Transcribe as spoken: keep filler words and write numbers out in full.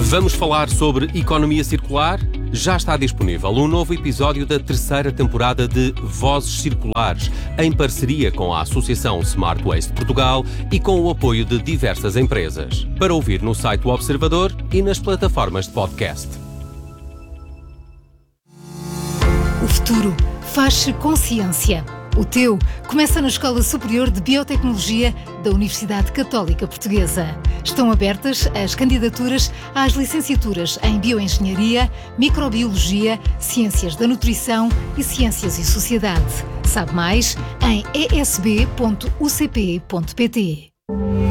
Vamos falar sobre economia circular? Já está disponível um novo episódio da terceira temporada de Vozes Circulares, em parceria com a Associação Smart Waste Portugal e com o apoio de diversas empresas. Para ouvir no site do Observador e nas plataformas de podcast. O futuro faz-se consciência. O teu começa na Escola Superior de Biotecnologia da Universidade Católica Portuguesa. Estão abertas as candidaturas às licenciaturas em Bioengenharia, Microbiologia, Ciências da Nutrição e Ciências e Sociedade. Sabe mais em e s b ponto u c p ponto p t.